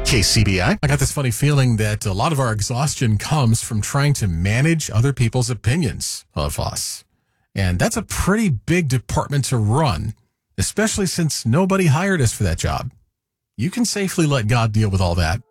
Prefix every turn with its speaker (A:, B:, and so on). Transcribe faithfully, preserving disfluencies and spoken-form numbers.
A: K C B I.
B: I got this funny feeling that a lot of our exhaustion comes from trying to manage other people's opinions of us. And that's a pretty big department to run, especially since nobody hired us for that job. You can safely let God deal with all that.